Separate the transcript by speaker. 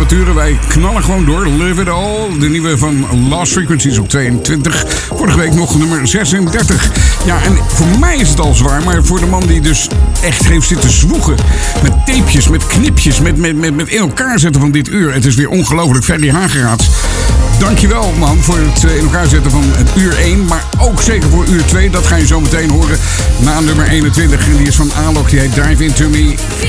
Speaker 1: temperaturen. Wij knallen gewoon door. Live It All. De nieuwe van Lost Frequencies op 22. Vorige week nog nummer 36. Ja, en voor mij is het al zwaar. Maar voor de man die dus echt heeft zitten zwoegen. Met tapejes, met knipjes, met in elkaar zetten van dit uur. Het is weer ongelooflijk. Ferdy Hageraats. Dankjewel man voor het in elkaar zetten van het uur 1. Maar ook zeker voor uur 2. Dat ga je zo meteen horen na nummer 21. En die is van Alok. Die heet Dive Into Me.